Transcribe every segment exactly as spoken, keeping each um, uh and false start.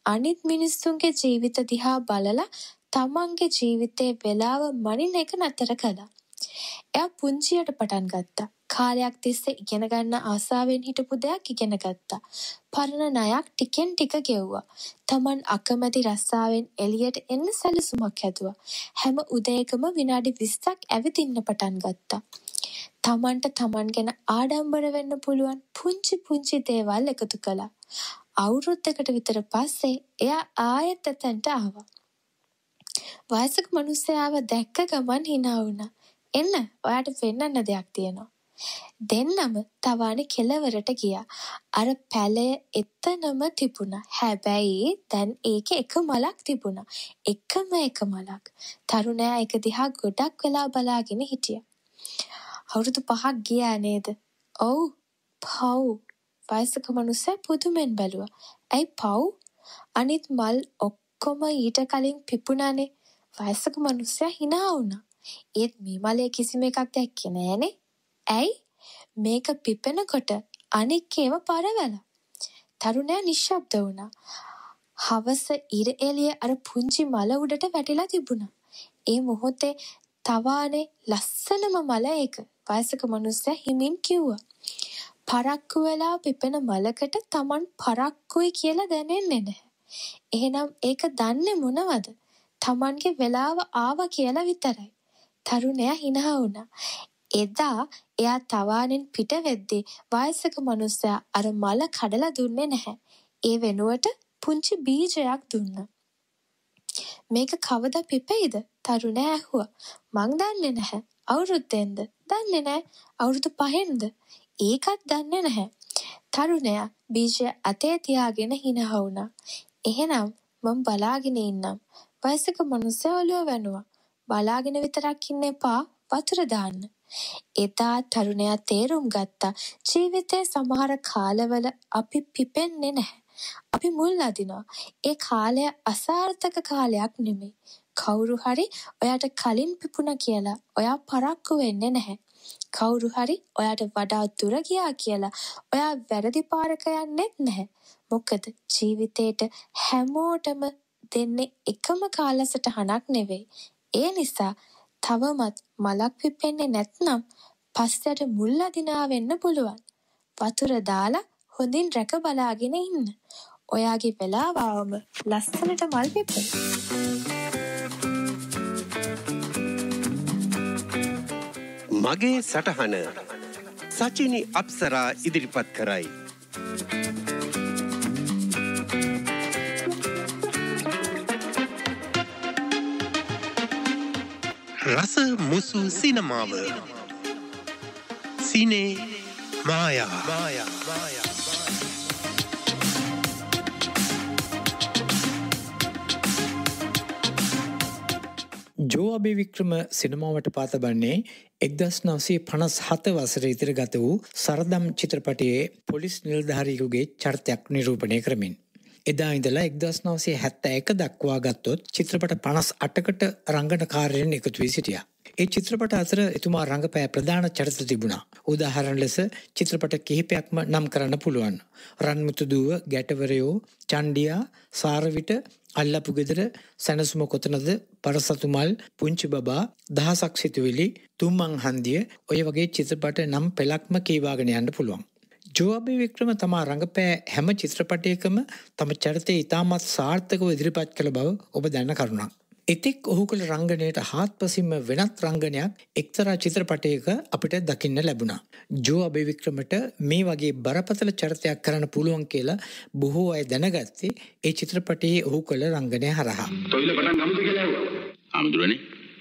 අනිත් මිනිස්සුන්ගේ ජීවිත දිහා බලලා තමන්ගේ ජීවිතේ වෙලාව මනින එක නතර කළා. එයා පුංචියට පටන් ගත්තා. කාලයක් තිස්සේ ඉගෙන ගන්න ආසාවෙන් හිටපු දෙයක් ඉගෙන ගත්තා. පරණ ණයක් ටිකෙන් ටික ගෙව්වා. තමන් අකමැති රස්සාවෙන් එළියට එන්න සැලසුමක් හැදුවා. හැම උදේකම විනාඩි විස්සක් ඇවිදින්න පටන් ගත්තා. තමන්ට තමන් ගැන ආඩම්බර වෙන්න පුළුවන් පුංචි පුංචි දේවල් එකතු කළා. අවුරුද්දකට විතර පස්සේ එයා ආයෙත් එතනට ආවා. වයසක මිනිස්සයාව දැක්ක ගමන් hina වුණා. එන්න ඔයාට පෙන්නන්න දෙයක් තියෙනවා. දෙන්නම තවානේ කෙළවරට ගියා. අර පැලය එතනම තිබුණා. හැබැයි දැන් ඒකේ එක මලක් තිබුණා. එකම එක මලක්. තරුණයා ඒක දිහා ගොඩක් වෙලා බලාගෙන හිටියා. අවුරුදු පහක් ගියා නේද? ඔව්. පව්. වයසක මිනිස්සයා පුදුමෙන් බැලුවා. ඇයි පව්? අනිත් මල් ඔක්කොම ඊට කලින් පිපුණානේ. වයසක මිනිස්සයා hina වුණා. ඒත් මේ මලේ කිසිම එකක් දැක්කේ නෑනේ. ඇයි? මේක පිපෙනකොට අනික් ඒවා පරවලා. තරුණයා නිශ්ශබ්ද වුණා. හවස ඉර එළිය අර පුංචි මල උඩට වැටිලා තිබුණා. ඒ මොහොතේ තවානේ ලස්සනම මල ඒක. වයසක මිනිස්සයා හිමින් කිව්වා. පරක්කු වෙලා පිපෙන මලකට Taman පරක්කුයි කියලා දැනෙන්නේ නැහැ. එහෙනම් ඒක දන්නේ මොනවද? Tamanගේ වෙලාව ආවා කියලා විතරයි. තරුණයා hina වුණා. එදා එයා තවානෙන් පිට වෙද්දී වයසක මිනිස්සයා අර මල කඩලා දුන්නේ නැහැ. ඒ වෙනුවට පුංචි බීජයක් දුන්නා. මේක කවදා පිපෙයිද? තරුණයා ඇහුවා. මං දන්නේ නැහැ. අවුරුද්දෙන්ද? දන්නේ නැහැ. අවුරුදු පහෙන්ද? ඒකත් දන්නේ නැහැ. තරුණයා බීජය අතේ තියාගෙන hina වුණා. එහෙනම් මම බලාගෙන ඉන්නම්. වයසක මිනිස්සයා ඔළුව වැනුවා. බලාගෙන විතරක් ඉන්න එපා. වතුර දාන්න. එදා තරුණයා තේරුම් ගත්තා ජීවිතේ සමහර කාලවල අපි පිපෙන්නේ නැහැ. අපි මුල් අදිනවා. ඒ කාලය අසාර්ථක කාලයක් නෙමෙයි. කවුරු හරි ඔයාට කලින් පිපුණා කියලා ඔයා පරක්කු වෙන්නේ නැහැ. කවුරු හරි ඔයාට වඩා දුර ගියා කියලා ඔයා වැරදි පාරක යන්නේත් නැහැ. මොකද ජීවිතේට හැමෝටම දෙන්නේ එකම කාලසටහනක් නෙවෙයි. ඒ නිසා තවමත් මලක් පිපෙන්නේ නැත්නම් පස්සට මුල් අදිනා වෙන්න පුළුවන්. වතුර දාලා හොඳින් රැක බලාගෙන ඉන්න. ඔයාගේ වෙලාව ආවම ලස්සනට මල් පිපෙයි. මගේ සටහන සචිනි අප්සරා ඉදිරිපත් කරයි. රස මුසු සිනමාව සිනේ මායා මායා මායා ජෝ අබේවික්‍රම සිනමාවට පාතබන්නේ එක්දහස් නවසිය පනස් හත වසරේ ඉතිර ගත වූ සරදම් චිත්‍රපටයේ පොලිස් නිලධාරියෙකුගේ චරිතයක් නිරූපණය කරමින්. එදා ඉඳලා එක්දහස් නවසිය හැත්තෑ එක දක්වා ගත්තොත් චිත්‍රපට පනස් අටකට රංගනකාරයන් එකතු වී සිටියා. ඒ චිත්‍රපට අතර එතුමා රංගපෑ ප්‍රධාන චරිත තිබුණා. උදාහරණ ලෙස චිත්‍රපට කිහිපයක්ම නම් කරන්න පුළුවන්. රන්මුතු දුව, ගැටවරයෝ, චණ්ඩියා, සාරවිට, අල්ලපු ගෙදර, සැනසුම කොතනද, පරසතුමල්, පුංචි බබා, දහසක් සිතුවිලි, තුම්මං හන්දිය ඔය වගේ චිත්‍රපට නම් පෙළක්ම කීවාගෙන යන්න පුළුවන්. ජෝ අබේවික්‍රම තමා රංගපෑ හැම චිත්‍රපටයකම තම චරිතය ඉතාමත් සාර්ථකව ඉදිරිපත් කළ බව ඔබ දන්න කරුණක්. එතෙක් ඔහු කළ රංගනයට හාත්පසින්ම වෙනත් රංගනයක් එක්තරා චිත්‍රපටයක අපිට දකින්න ලැබුණා. ජෝ අබේවික්‍රමට මේ වගේ බරපතල චරිතයක් කරන්න පුළුවන් කියලා බොහෝ අය දැනගත්තේ ඒ චිත්‍රපටයේ ඔහු කළ රංගනය හරහා. තොইল පටන් ගමුද කියලා ඇහුවා. ආමුදුරනේ.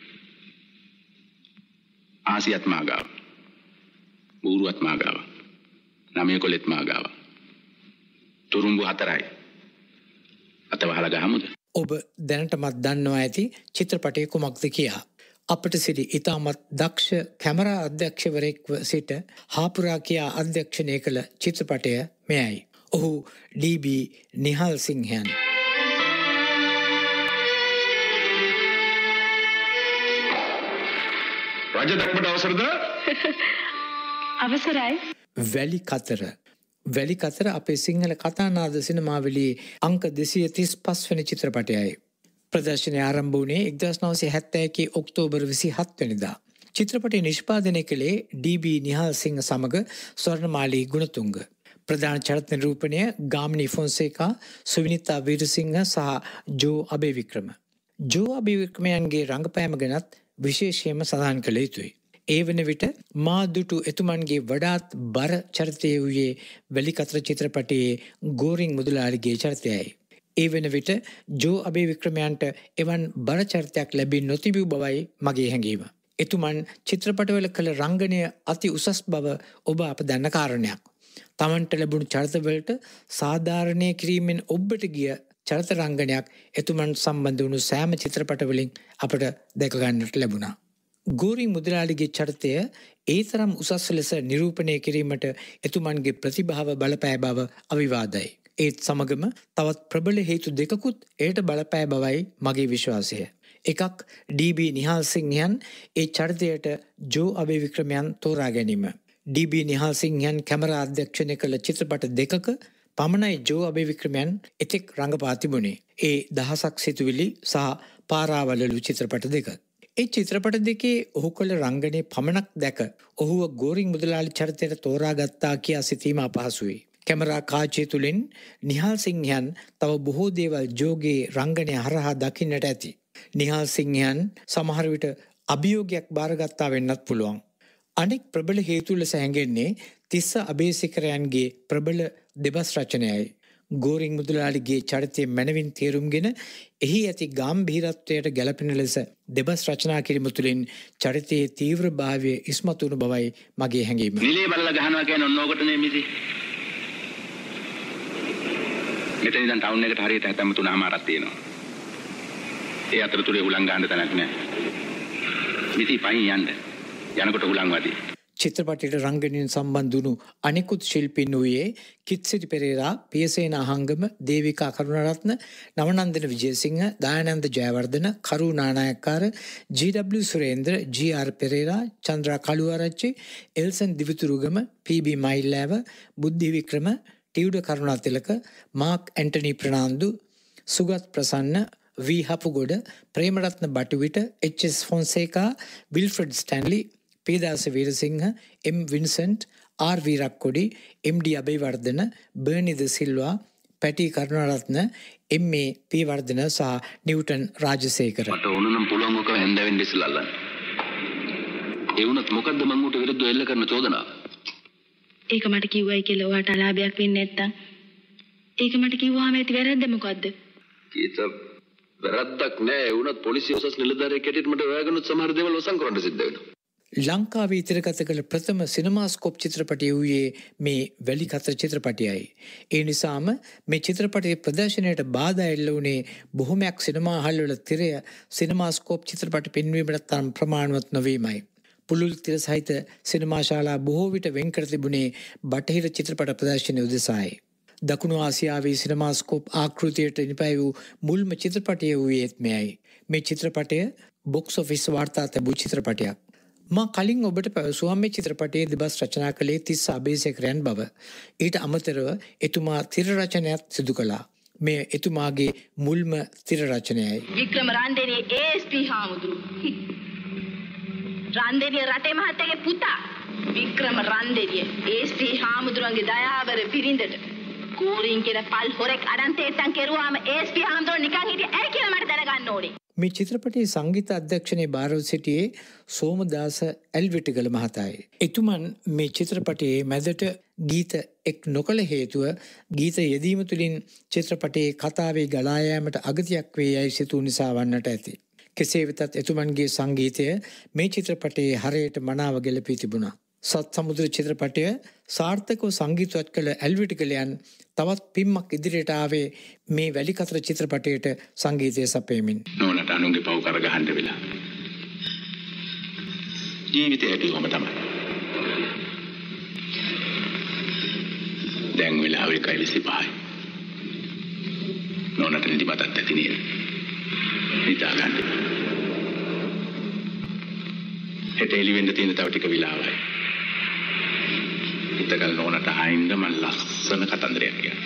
ආසියත් මාගාව. බූරුවත් මාගාව. නමේ කොලෙත් මාගාව. තුරුම්බු හතරයි. අතවහලා ගහමුද? ඔබ දැනටමත් දන්නවා ඇති චිත්‍රපටයේ කුමක්ද කියා. අපට සිටි ඉතාමත් දක්ෂ කැමරා අධ්‍යක්ෂවරයෙක්ව සිට හාපුරා කියා අධ්‍යක්ෂණය කළ චිත්‍රපටය මෙයයි. ඔහු ඩී.බී. නිහල් සිංහයන්. රජ දක්මට අවසරද? අවසරයි. වැලි කතර වැලි කතර අපේ සිංහල කතානාද සිනමාවලියේ අංක දෙසිය තිස් පස් වෙනි චිත්‍රපටයයි. ප්‍රදර්ශනය ආරම්භ වුණේ එක්දහස් නවසිය හැත්තෑ එකේ ඔක්තෝබර් විසිහත් වෙනිදා. චිත්‍රපටය නිෂ්පාදනය කළේ ඩී.බී. නිහාල්සිංහ සමග ස්වර්ණමාලී ගුණතුංග. ප්‍රධාන චරිත නිරූපණය ගාමිණී ෆොන්සේකා, සුවිනිතා වීරසිංහ සහ ජෝ අබේවික්‍රම. ජෝ අබේවික්‍රමයන්ගේ රංගපෑම ගැනත් විශේෂයෙන්ම සඳහන් කළ යුතුයි. ඒ වන විට මා දුටු එතුමන්ගේ වඩාත් බර චරිතය වූයේ වැලිකතර චිත්‍රපටයේ ගෝරින් මුදලාලිගේ චරිතයයි. ඒ වන විට ජෝ අබේවික්‍රමයන්ට එවන් බර චරිතයක් ලැබී නොතිබූ බවයි මගේ හැඟීම. එතුමන් චිත්‍රපටවල කළ රංගනය අති උසස් බව ඔබ අප දන්න කාරණයක්. තමන්ට ලැබුණු චරිතවලට සාධාරණය කිරීමෙන් ඔබට ගිය චරිත රංගනයක් එතුමන් සම්බන්ධ වුණු සෑම චිත්‍රපටවලින් අපට දැකගන්නට ලැබුණා. ගෝරි මුදලාලිගේ චරිතය ඒ තරම් උසස් ලෙස නිරූපණය කිරීමට එතුමන්ගේ ප්‍රතිභාව බලපෑ බව අවිවාදයි. ඒත් සමගම තවත් ප්‍රබල හේතු දෙකකුත් එයට බලපෑ බවයි මගේ විශ්වාසය. එකක් ඩී.බී. නිහාල්සිංහයන් ඒ චරිතයට ජෝ අබේවික්‍රමයන් තෝරා ගැනීම. ඩී.බී. නිහාල්සිංහයන් කැමරා අධ්‍යක්ෂණය කළ චිත්‍රපට දෙකක පමණයි ජෝ අබේවික්‍රමයන් එතෙක් රඟපා තිබුණේ. ඒ දහසක් සිතුවිලි සහ පාරාවලලු චිත්‍රපට දෙක. ඒ චිත්‍රපට දෙකේ ඔහු කළ රංගනයේ පමණක් දැක ඔහුව ගෝරින් මුදලාලි චරිතයට තෝරාගත්තා කියා සිතීම අපහසුයි. කැමරා කාචය තුළින් නිහාල්සිංහයන් තව බොහෝ දේවල් ජෝගේ රංගනය හරහා දකින්නට ඇති. නිහාල්සිංහයන් සමහර විට අභියෝගයක් බාරගත්තා වෙන්නත් පුළුවන්. අනෙක් ප්‍රබල හේතු ලෙස හැඟෙන්නේ තිස්ස අබේසිකරයන්ගේ ප්‍රබල දෙබස් රචනයයි. ගෝරින් මුදලාලිගේ චරිතය මැනවින් තේරුම්ගෙන එහි ඇති ගාම්භීරත්වයට ගැලපෙන ලෙස දෙබස් රචනා කිරීම තුළින් චරිතයේ තීව්‍ර භාවය ඉස්මතු වුණු බවයි මගේ හැඟීම. නිලේ බලලා ගහනවා කියන්නේ ඔන්න ඕකටනේ මිසි. මෙතන ඉඳන් ටවුන් එකට හරියට හැතැම්ම තුනමාරක් තියෙනවා. ඒ අතරතුරේ හුලං ගන්න තැනක් නැහැ. මිසි පයින් යන්න. යනකොට හුලං වදී. චිත්‍රපටයට රංගනයෙන් සම්බන්ධ වුණු අනෙකුත් ශිල්පීන් වූයේ කිත්සිරි පෙරේරා, පියසේන අහංගම, දේවිකා කරුණාරත්න, නවනන්දන විජේසිංහ, දයානන්ද ජයවර්ධන, කරුණා නායක්කාර, ජී.ඩබ්ලිව්. සුරේන්ද්‍ර, ජී.ආර්. පෙරේරා, චන්ද්‍රා කළුආරච්චි, එල්සන් දිවිතුරුගම, පී.බී. මයිල්ලෑව, බුද්ධි වික්‍රම, ටියුඩ කරුණාතිලක, මාක් ඇන්ටනි ප්‍රනාන්දු, සුගත් ප්‍රසන්න, වී හපුගොඩ, Premaratne බටුවිට, H.S.. Fonseka, Wilfred Stanley, පේදාස Weerasinghe, එම්. Vincent, R. Weerakkody, MD. Abeywardena, බර්නි ද සිල්වා, පැටි කරුණාරත්න, එම්.ඒ. පීවර්ධන සහ නිව්ටන් රාජසේකර. මට ඕන නම් පුළුවන් ඔක හැන්දවෙන්න ඉස්සලා අල්ලන්න. ඒ වුණත් මොකද්ද මං උට විරුද්ධව එල්ල කරන චෝදනාව? ඒක මට කිව්වයි කියලා ඔයාට අලාභයක් වෙන්නේ නැත්තම් ඒක මට කිව්වහම ඇති වැරද්ද මොකද්ද? කීත වැරද්දක් නෑ. ඒ වුණත් පොලිසිය උසස් නිලධාරියෙක් හැටියට මට හොයාගන්නත් සමහර දේවල් වසන් කරන්න සිද්ධ වෙනවා. ලංකාවේ ඉතිරගත කළ ප්‍රථම සිනමාස්කෝප් චිත්‍රපටය වූයේ මේ වැලිකතර චිත්‍රපටයයි. ඒ නිසාම මේ චිත්‍රපටයේ ප්‍රදර්ශනයට බාධා එල්ල වුණේ බොහොමයක් සිනමා හල්වල තිරය සිනමාස්කෝප් චිත්‍රපට පෙන්වීමට තරම් ප්‍රමාණවත් නොවීමයි. පුළුල් තිර සහිත සිනමා ශාලා බොහෝ විට වෙන් කර තිබුණේ බටහිර චිත්‍රපට ප්‍රදර්ශනය උදෙසායි. දකුණු ආසියාවේ සිනමාස්කෝප් ආකෘතියට නිපැයි වූ මුල්ම චිත්‍රපටය වූයේත් මෙයයි. මේ චිත්‍රපටය බොක්ස් ඔෆිස් වාර්තා තැබූ චිත්‍රපටයක්. මා කලින් ඔබට පැවසුවා මේ චිත්‍රපටයේ දෙබස් රචනා කළේ තිස්ස අබේසේකරයන් බව. ඊට අමතරව එතුමා තිර රචනයක් සිදු කළා. මේ එතුමාගේ මුල්ම තිර රචනයයි. වික්‍රම රන්දේනේ ඒ එස් පී හාමුදුරු. රන්දේනිය රටේ මහත්තයාගේ පුතා. වික්‍රම රන්දේනිය ඒ එස් පී හාමුදුරන්ගේ දයාවර පිරිඳට කෝරින් කියන පල් හොරෙක් අඩන් තේත්තන් කෙරුවාම ඒ එස් පී හාමුදුරුවෝ නිකන් හිටියේ ඇයි කියලා මට දැනගන්න ඕනේ. මේ චිත්‍රපටයේ සංගීත අධ්‍යක්ෂණය භාරව සිටියේ සෝමදාස ඇල්විටිගල මහතායි. එතුමන් මේ චිත්‍රපටයේ මැදට ගීත එක් නොකළ හේතුව ගීත යෙදීම තුළින් චිත්‍රපටයේ කතාවේ ගලා යාමට අගතියක් වේ යයි සිතූ නිසා වන්නට ඇති. කෙසේ වෙතත් එතුමන්ගේ සංගීතය මේ චිත්‍රපටයේ හරයට මනාව ගැලපී තිබුණා. සත් සමුද්‍ර චිත්‍රපටය සාර්ථකව සංගීතවත් කළ ඇල්විටිගලයන් තවත් පිම්මක් ඉදිරියට ආවේ මේ වැලිකතර චිත්‍රපටයට සංගීතය සපයමින්. නෝනට අනුන්ගේ පව් කරගහන්න වෙලා. ජීවිතය ඇතිවම තමයි. දැන් වෙලාව එකයි විසිපහයි. නෝනට නිදිමතක් ඇති නේද? හිතාගන්න. හෙට එළි වෙන්න තියෙන තව ටික වෙලාවයි. හිතකල් නෝනට ආයින්ද මම ලස්සන කතන්දරයක් කියනවා.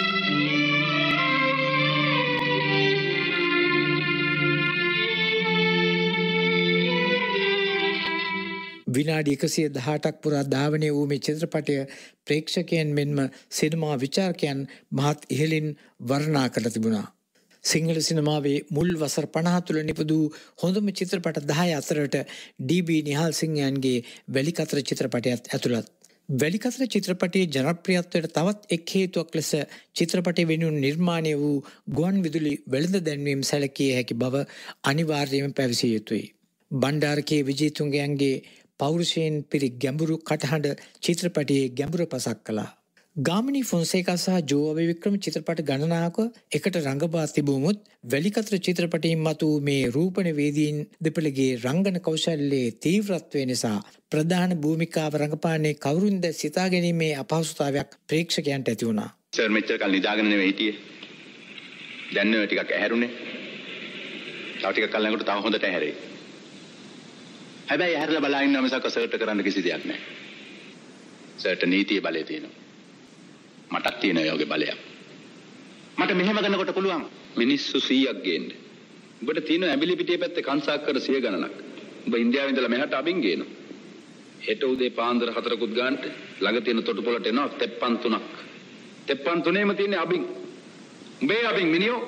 විනාඩි එකසිය දහඅටක් පුරා ධාවනය වූ මේ චිත්‍රපටය ප්‍රේක්ෂකයන් මෙන්ම සිනමා විචාරකයන් මහත් ඉහළින් වර්ණනා කර තිබුණා. සිංහල සිනමාවේ මුල් වසර පනහ තුළ නිපදූ හොඳම චිත්‍රපට දහය අතරට ඩී.බී. නිහාල් සිංහයන්ගේ වැලිකතර චිත්‍රපටයත් ඇතුළත්. වැලිකතර චිත්‍රපටයේ ජනප්‍රියත්වයට තවත් එක් හේතුවක් ලෙස චිත්‍රපටය වෙනුවෙන් නිර්මාණය වූ ගුවන් විදුලි වෙළඳ දැන්වීම් සැලකිය හැකි බව අනිවාර්යයෙන්ම පැවසිය යුතුයි. බණ්ඩාරකේ විජේතුංගයන්ගේ පෞරුෂයෙන් පිරි ගැඹුරු කටහඬ චිත්‍රපටයේ ගැඹුර පසක් කළා. ගාමිණී ෆොන්සේකා සහ ජෝ අබේවික්‍රම චිත්‍රපට ගණනාවක එකට රංගපා තිබුමුත් වැලිකතර චිත්‍රපටයෙන් මතු මේ රූපණ වේදීන් දෙපළගේ රංගන කෞශල්‍යයේ තීව්‍රත්වය නිසා ප්‍රධාන භූමිකාව රඟපාන්නේ කවුරුන්ද සිතා ගැනීමේ අපහසුතාවයක් ප්‍රේක්ෂකයන්ට ඇති වුණා. සර් මෙච්චර කල් නිදාගෙන නෙවෙයි හිටියේ. දැන් නෙවෙයි ටිකක් ඇහැරුනේ. තව ටිකක් කල් යනකොට තව හොඳට ඇහැරෙයි. හැබැයි ඇහැරලා බලා ඉන්නවා මිසක් සර්ට කරන්න කිසි දෙයක් නැහැ. සර්ට නීතිය බලය තියෙනවා. මටත් තියෙන යෝගේ බලයක්. මට මෙහෙම කරනකොට පුළුවන් මිනිස්සු සීයක් ගේන්න. ඔබට තියෙන ඇඹිලි පිටියේ පැත්තේ කංසාක්කර සිය ගණනක්. ඔබ ඉන්දියාවෙන් ඉඳලා මෙහාට අබින් ගේනවා. හෙට උදේ පාන්දර හතරකුත් ගානට ළඟ තියෙන තොටුපොළට එනවා තෙප්පන් තුනක්. තෙප්පන් තුනේම තියෙන අබින්. උඹේ අබින් මිනියෝ.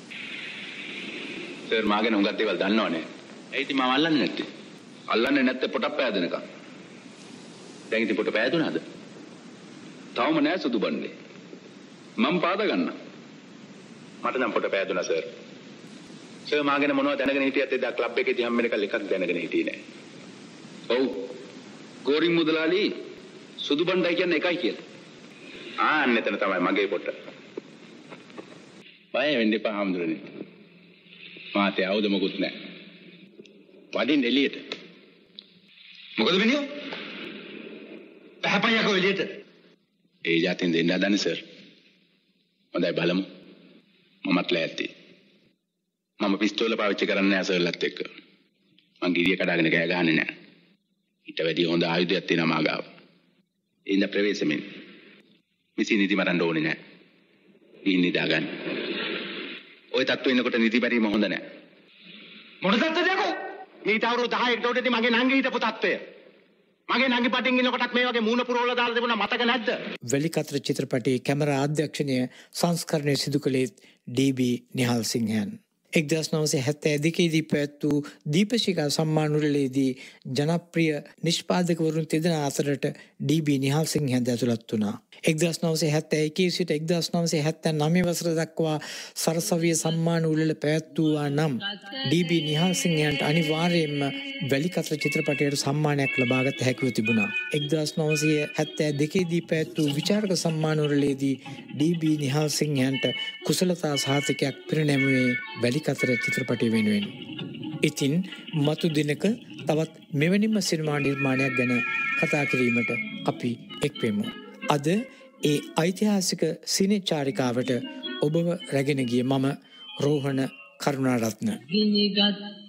සර් මාගෙන හුඟක් දේවල් දන්නවනේ. ඒ ඉතින් මම අල්ලන්නේ නැත්තේ. අල්ලන්නේ නැත්තේ පොටක් පෑදෙනකම්. දැන් ඉතින් පොට පෑදුනාද? තවම නෑ සුදු බණ්ඩේ. මම පාද ගන්න. මට නම් පොට පෑදුනා සර්. සර් මාගෙන මොනවද දැනගෙන හිටියත් එදා ක්ලබ් එකේදී හැම වෙලකල් එකක් දැනගෙන හිටියේ නෑ. ඔව්. ගෝරින් මුදලාලි සුදු බණ්ඩයි කියන්නේ එකයි කියලා. ආ එතන තමයි මගේ පොට. බය වෙන්න එපා හම්දුරනේ. මාතේ ආවුද මොකුත් නෑ. වඩින් එළියට. මොකද මිනිහෝ? පහපයකෝ එළියට. ඒ જાතින් දෙන්න හදන්නේ සර්. හොඳයි බලමු. මමත් ලෑස්ති. මම පිස්තෝල පාවිච්චි කරන්නේ නැහැ සර්ලත් එක්ක. මං ගිරිය කඩාගෙන ගෑ ගහන්නේ නැහැ. ඊට වැඩි හොඳ ආයුධයක් තියෙනවා මා ගාව. ඉන්න ප්‍රවේශමෙන්. මිසි නිදි මරන්න ඕනේ නැහැ. ඉන්න නිදාගන්න. ඔය තත්ත්වෙ ඉන්නකොට නිදි බැරීම හොඳ නැහැ. මොන තත්ත්වද යකෝ? මීට අවුරුදු දහයකට උඩදී මගේ නංගි හිටපු තත්ත්වය. මගේ නංගි පටින් ඉන්නකොටත් මේ වගේ මූණ පුරවලා දාලා තිබුණා මතක නැද්ද? වැලිකතර චිත්‍රපටයේ කැමරා අධ්‍යක්ෂණය සංස්කරණය සිදු කළේ ඩී.බී. නිහාල් සිංහයන්. එක්දහස් නවසිය හැත්තෑ දෙකේදී පැවැත් වූ දීපශිඛා සම්මාන උළෙලේදී ජනප්‍රිය නිෂ්පාදකවරුන් තිදෙන අතරට ඩී.බී. නිහාල් සිංහයන් ඇතුළත් වුණා. එක්දහස් නවසිය හැත්තෑ එකේ සිට එක්දහස් නවසිය හැත්තෑ නවය වසර දක්වා සරසවිය සම්මාන උළෙල පැවැත්වුවා නම් ඩී.බී. නිහාල් සිංහයන්ට අනිවාර්යයෙන්ම වැලිකතර චිත්‍රපටයට සම්මානයක් ලබාගත හැකිව තිබුණා. එක්දහස් නවසිය හැත්තෑ දෙකේදී පැවැත් වූ විචාරක සම්මාන උළෙලේදී ඩී.බී. නිහාල් සිංහයන්ට කුසලතා සහතිකයක් පිරිනැමුවේ වැලිකතර චිත්‍රපටය වෙනුවෙන්. ඉතින් මතු දිනක තවත් මෙවැනිම සිනමා නිර්මාණයක් ගැන කතා කිරීමට අපි එක්වෙමු. අද ඒ ඓතිහාසික සිනචාරිකාවට ඔබව රැගෙන ගිය මම රෝහණ කරුණාරත්න.